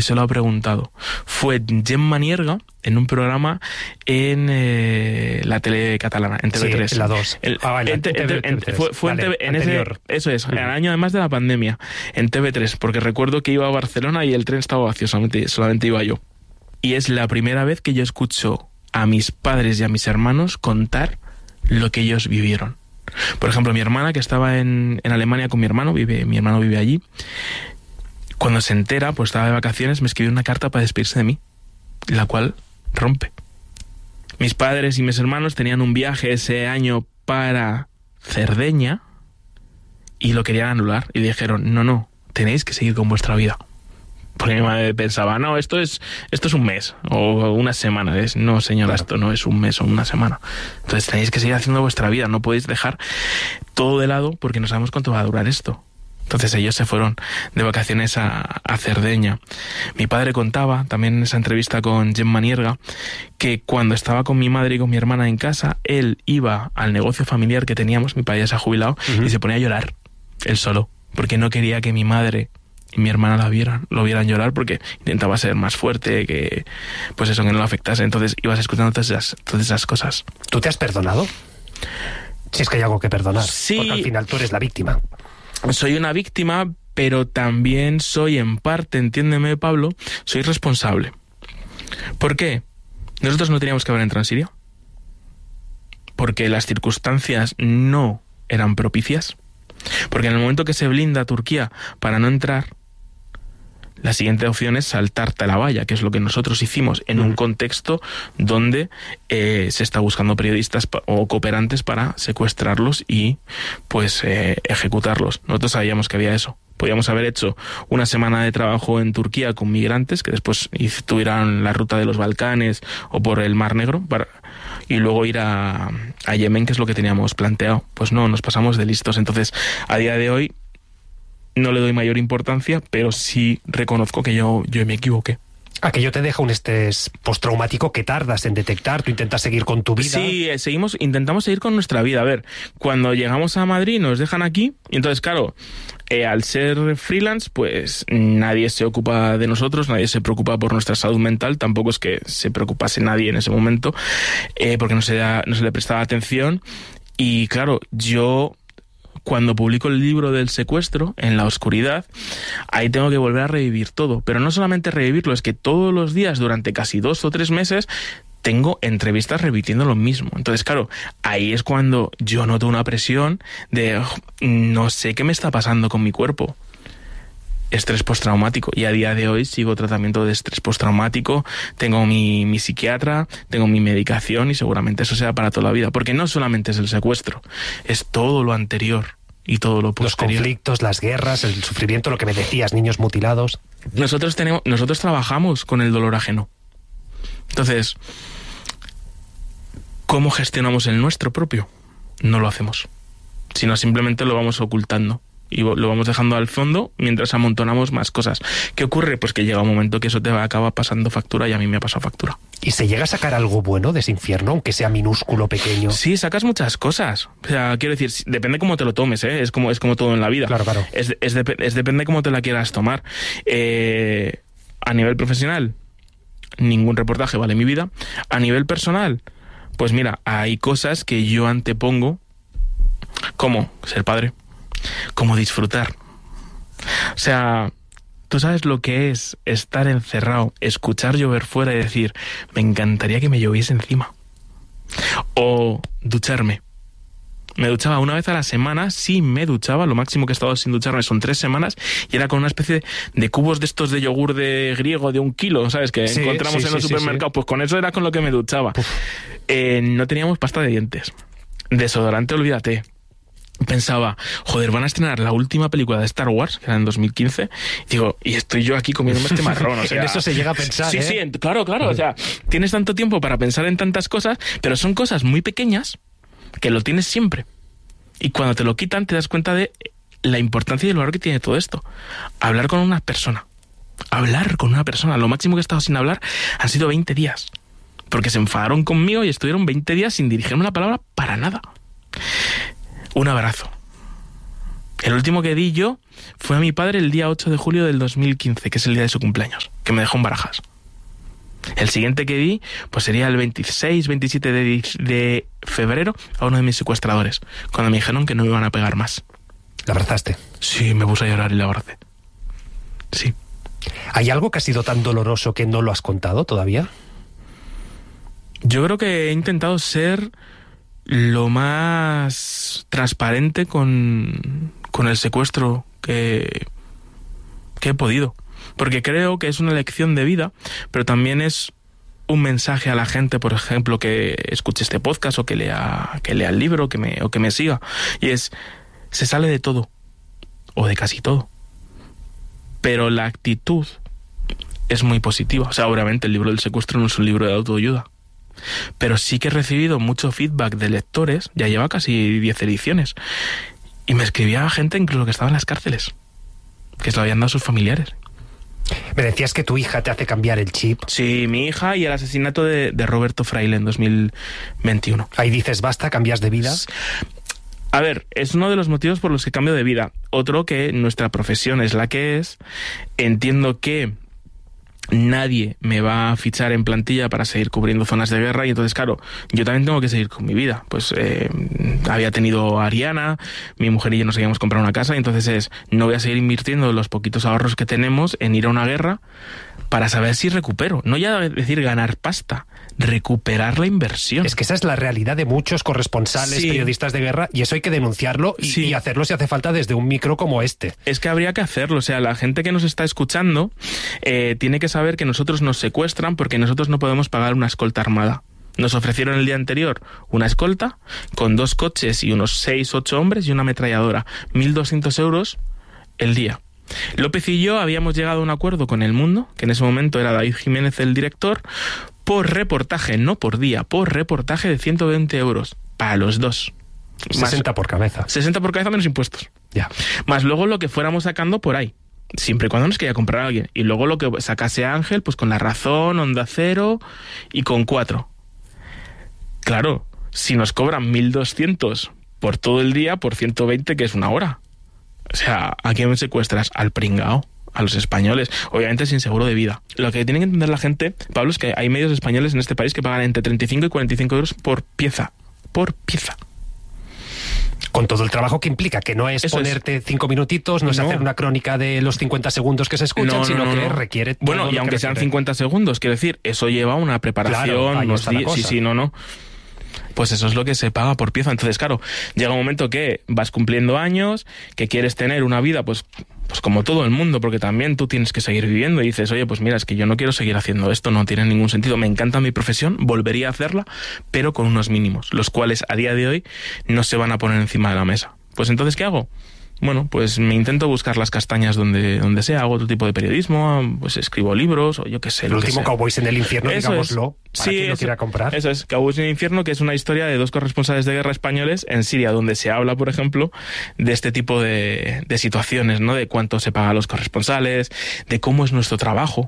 se lo ha preguntado. Fue Gemma Nierga en un programa en la tele catalana, en TV3. Sí, la 2. Fue vale, en anterior. Eso es, el año además de la pandemia, en TV3, porque recuerdo que iba a Barcelona y el tren estaba vacío, solamente iba yo. Y es la primera vez que yo escucho a mis padres y a mis hermanos contar lo que ellos vivieron. Por ejemplo, mi hermana, que estaba en Alemania con mi hermano vive allí, cuando se entera, pues estaba de vacaciones, me escribió una carta para despedirse de mí, la cual rompe. Mis padres y mis hermanos tenían un viaje ese año para Cerdeña y lo querían anular, y dijeron, no, tenéis que seguir con vuestra vida. Porque mi madre pensaba, no, esto es un mes o unas semanas. No, señora, claro. Esto no es un mes o una semana. Entonces tenéis que seguir haciendo vuestra vida, no podéis dejar todo de lado porque no sabemos cuánto va a durar esto. Entonces ellos se fueron de vacaciones a Cerdeña. Mi padre contaba, también en esa entrevista con Gemma Nierga, que cuando estaba con mi madre y con mi hermana en casa, él iba al negocio familiar que teníamos, mi padre ya se ha jubilado, y se ponía a llorar, él solo, porque no quería que mi madre y mi hermana lo vieran llorar, porque intentaba ser más fuerte, que pues eso, que no lo afectase. Entonces ibas escuchando todas esas cosas. ¿Tú te has perdonado? Si es que hay algo que perdonar. Sí. Porque al final tú eres la víctima. Soy una víctima, pero también soy en parte, entiéndeme, Pablo, soy responsable. ¿Por qué? Nosotros no teníamos que haber entrado en Siria, porque las circunstancias no eran propicias, porque en el momento que se blinda Turquía para no entrar, la siguiente opción es saltarte a la valla, que es lo que nosotros hicimos en un contexto donde se está buscando periodistas o cooperantes para secuestrarlos y pues ejecutarlos. Nosotros sabíamos que había eso. Podíamos haber hecho una semana de trabajo en Turquía con migrantes que después tuvieran la ruta de los Balcanes o por el Mar Negro y luego ir a Yemen, que es lo que teníamos planteado. Pues no, nos pasamos de listos. Entonces, a día de hoy no le doy mayor importancia, pero sí reconozco que yo me equivoqué. Aquello te deja un estrés postraumático que tardas en detectar, tú intentas seguir con tu vida. Sí, intentamos seguir con nuestra vida. A ver, cuando llegamos a Madrid nos dejan aquí, y entonces claro, al ser freelance, pues nadie se ocupa de nosotros, nadie se preocupa por nuestra salud mental, tampoco es que se preocupase nadie en ese momento, porque no se le prestaba atención, y claro, yo cuando publico el libro del secuestro, En la oscuridad, ahí tengo que volver a revivir todo. Pero no solamente revivirlo, es que todos los días, durante casi 2 o 3 meses, tengo entrevistas repitiendo lo mismo. Entonces, claro, ahí es cuando yo noto una presión de no sé qué me está pasando con mi cuerpo. Estrés postraumático. Y a día de hoy sigo tratamiento de estrés postraumático, tengo mi psiquiatra, tengo mi medicación y seguramente eso sea para toda la vida. Porque no solamente es el secuestro, es todo lo anterior y todo lo posterior. Los conflictos, las guerras, el sufrimiento, lo que me decías, niños mutilados. Nosotros trabajamos con el dolor ajeno. Entonces, ¿cómo gestionamos el nuestro propio? No lo hacemos, sino simplemente lo vamos ocultando y lo vamos dejando al fondo mientras amontonamos más cosas. ¿Qué ocurre? Pues que llega un momento que eso te acaba pasando factura, y a mí me ha pasado factura. ¿Y se llega a sacar algo bueno de ese infierno, aunque sea minúsculo, pequeño? Sí, sacas muchas cosas. O sea, quiero decir, depende cómo te lo tomes, ¿eh? Es como todo en la vida. Claro. Depende cómo te la quieras tomar. A nivel profesional, ningún reportaje vale mi vida. A nivel personal, pues mira, hay cosas que yo antepongo, como ser padre, como disfrutar. O sea, tú sabes lo que es estar encerrado, escuchar llover fuera y decir, me encantaría que me lloviese encima. O ducharme. Me duchaba una vez a la semana, sí me duchaba, lo máximo que he estado sin ducharme son 3 semanas, y era con una especie de cubos de estos de yogur de griego de 1 kilo, ¿sabes? Que encontramos en los supermercados, pues con eso era con lo que me duchaba. No teníamos pasta de dientes. Desodorante, olvídate. Pensaba, joder, van a estrenar la última película de Star Wars, que era en 2015, digo, y estoy yo aquí comiéndome este marrón, o sea... En eso se llega a pensar, Sí, claro, o sea, tienes tanto tiempo para pensar en tantas cosas, pero son cosas muy pequeñas que lo tienes siempre. Y cuando te lo quitan te das cuenta de la importancia y el valor que tiene todo esto. Hablar con una persona, lo máximo que he estado sin hablar han sido 20 días, porque se enfadaron conmigo y estuvieron 20 días sin dirigirme una palabra para nada. Un abrazo. El último que di yo fue a mi padre el día 8 de julio del 2015, que es el día de su cumpleaños. que me dejó en Barajas. El siguiente que vi, pues sería el 26, 27 de febrero a uno de mis secuestradores, cuando me dijeron que no me iban a pegar más. ¿La abrazaste? Sí, me puse a llorar y la abracé. Sí. ¿Hay algo que ha sido tan doloroso que no lo has contado todavía? Yo creo que he intentado ser lo más transparente con el secuestro que he podido. Porque creo que es una lección de vida, pero también es un mensaje a la gente, por ejemplo, que escuche este podcast o que lea el libro o que me siga. Y es, se sale de todo, o de casi todo. Pero la actitud es muy positiva. O sea, obviamente el libro del secuestro no es un libro de autoayuda. Pero sí que he recibido mucho feedback de lectores, ya lleva casi 10 ediciones, y me escribía gente incluso que estaba en las cárceles, que se lo habían dado a sus familiares. Me decías que tu hija te hace cambiar el chip. Sí, mi hija y el asesinato de Roberto Fraile en 2021. Ahí dices, basta, cambias de vida. A ver, es uno de los motivos por los que cambio de vida. Otro, que nuestra profesión es la que es. Entiendo que nadie me va a fichar en plantilla para seguir cubriendo zonas de guerra, y entonces, claro, yo también tengo que seguir con mi vida. Pues había tenido a Ariana, mi mujer y yo nos habíamos comprado una casa, y entonces no voy a seguir invirtiendo los poquitos ahorros que tenemos en ir a una guerra para saber si recupero. No ya decir ganar pasta, recuperar la inversión. Es que esa es la realidad de muchos corresponsales, sí, periodistas de guerra, y eso hay que denunciarlo y, sí, y hacerlo si hace falta desde un micro como este. Es que habría que hacerlo. O sea, la gente que nos está escuchando tiene que saber que nosotros nos secuestran porque nosotros no podemos pagar una escolta armada. Nos ofrecieron el día anterior una escolta con 2 coches y unos 6, 8 hombres y una ametralladora. 1.200 euros el día. López y yo habíamos llegado a un acuerdo con El Mundo, que en ese momento era David Jiménez el director, por reportaje, no por día, por reportaje de 120 euros para los dos. 60 por cabeza. 60 por cabeza menos impuestos. Ya. Más luego lo que fuéramos sacando por ahí, siempre y cuando nos quería comprar a alguien. Y luego lo que sacase Ángel, pues con La Razón, Onda Cero y con 4. Claro, si nos cobran 1.200 por todo el día, por 120, que es una hora. O sea, ¿a quién me secuestras? Al pringao, a los españoles, obviamente sin seguro de vida. Lo que tiene que entender la gente, Pablo, es que hay medios españoles en este país que pagan entre 35 y 45 euros por pieza. Por pieza. Con todo el trabajo que implica, que no es eso ponerte 5 minutitos, no es hacer una crónica de los 50 segundos que se escuchan, sino que requiere todo. Bueno, y aunque sean 50 segundos, quiero decir, eso lleva una preparación, claro, unos días. Sí, no. Pues eso es lo que se paga por pieza. Entonces, claro, llega un momento que vas cumpliendo años, que quieres tener una vida, pues como todo el mundo, porque también tú tienes que seguir viviendo, y dices, oye, pues mira, es que yo no quiero seguir haciendo esto, no tiene ningún sentido. Me encanta mi profesión, volvería a hacerla, pero con unos mínimos, los cuales a día de hoy no se van a poner encima de la mesa. Pues entonces, ¿qué hago? Bueno, pues me intento buscar las castañas donde sea, hago otro tipo de periodismo, pues escribo libros, o yo qué sé. El último Cowboys en el infierno, eso digámoslo, para quien lo quiera comprar. Eso es, Cowboys en el infierno, que es una historia de 2 corresponsales de guerra españoles en Siria, donde se habla, por ejemplo, de este tipo de situaciones, ¿no? De cuánto se paga a los corresponsales, de cómo es nuestro trabajo,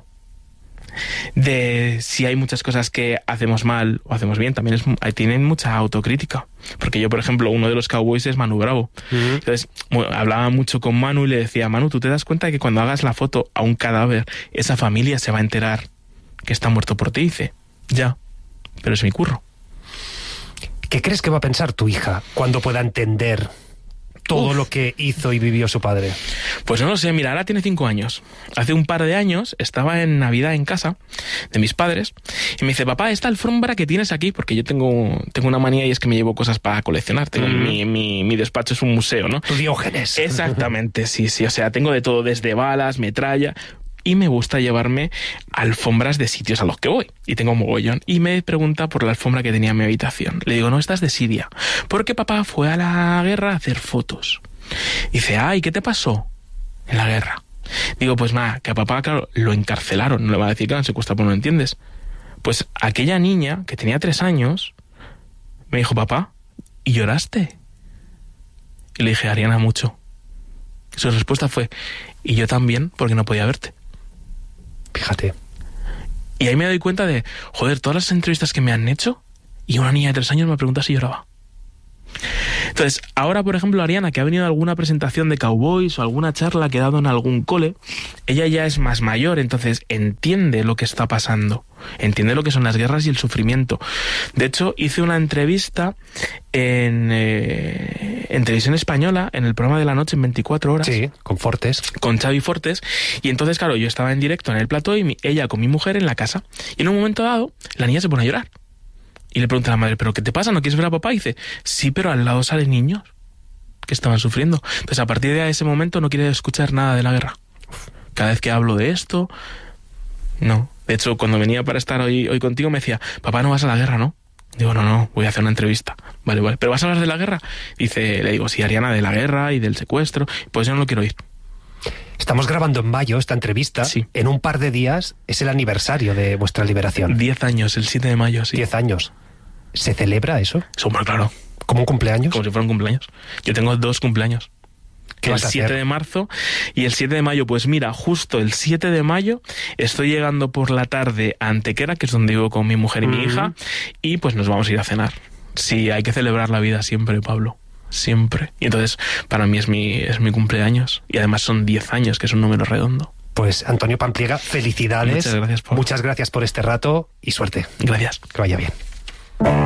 de si hay muchas cosas que hacemos mal o hacemos bien. También tienen mucha autocrítica, porque yo, por ejemplo, uno de los Cowboys es Manu Bravo. Entonces hablaba mucho con Manu y le decía, Manu, ¿tú te das cuenta de que cuando hagas la foto a un cadáver, esa familia se va a enterar que está muerto por ti? Y dice, ya, pero es mi curro. ¿Qué crees que va a pensar tu hija cuando pueda entender todo lo que hizo y vivió su padre? Pues no lo sé, mira, ahora tiene 5 años. Hace un par de años estaba en Navidad en casa de mis padres y me dice, papá, esta alfombra que tienes aquí, porque yo tengo una manía, y es que me llevo cosas para coleccionar. Tengo mi despacho es un museo, ¿no? Tu Diógenes. Exactamente, sí, o sea, tengo de todo, desde balas, metralla, y me gusta llevarme alfombras de sitios a los que voy. Y tengo un mogollón. Y me pregunta por la alfombra que tenía en mi habitación. Le digo, no, esta es de Siria, porque papá fue a la guerra a hacer fotos. Dice, ¿y qué te pasó en la guerra? Digo, pues nada, que a papá, claro, lo encarcelaron. No le va a decir que lo han secuestrado, pero no lo entiendes. Pues aquella niña, que tenía 3 años, me dijo, papá, ¿y lloraste? Y le dije, Ariana, mucho. Su respuesta fue, y yo también, porque no podía verte. Fíjate. Y ahí me doy cuenta de, joder, todas las entrevistas que me han hecho, y una niña de 3 años me pregunta si lloraba. Entonces, ahora, por ejemplo, Ariana, que ha venido a alguna presentación de Cowboys o alguna charla que ha dado en algún cole, ella ya es más mayor, entonces entiende lo que está pasando, entiende lo que son las guerras y el sufrimiento. De hecho, hice una entrevista en televisión española, en el programa de la noche en 24 horas. Sí, con Fortes. Con Xavi Fortes. Y entonces, claro, yo estaba en directo en el plató y ella con mi mujer en la casa. Y en un momento dado, la niña se pone a llorar. Y le pregunta a la madre, ¿pero qué te pasa? ¿No quieres ver a papá? Y dice, sí, pero al lado salen niños que estaban sufriendo. Entonces, a partir de ese momento no quiere escuchar nada de la guerra. Cada vez que hablo de esto, no. De hecho, cuando venía para estar hoy contigo me decía, papá, no vas a la guerra, ¿no? Digo, no, voy a hacer una entrevista. Vale, ¿pero vas a hablar de la guerra? Le digo, sí, Ariana, de la guerra y del secuestro. Pues yo no lo quiero oír. Estamos grabando en mayo esta entrevista. Sí. En un par de días es el aniversario de vuestra liberación. 10 años, el 7 de mayo, sí. 10 años. ¿Se celebra eso? Súper claro. ¿Como un cumpleaños? Como si fuera un cumpleaños. Yo tengo 2 cumpleaños. ¿Qué vas a hacer? El 7 de marzo y el 7 de mayo. Pues mira, justo el 7 de mayo estoy llegando por la tarde a Antequera, que es donde vivo con mi mujer y mi hija, y pues nos vamos a ir a cenar. Sí, hay que celebrar la vida siempre, Pablo. Siempre. Y entonces, para mí es mi cumpleaños. Y además son 10 años, que es un número redondo. Pues Antonio Pampliega, felicidades. Muchas gracias, Pablo. Muchas gracias por este rato y suerte. Gracias. Que vaya bien.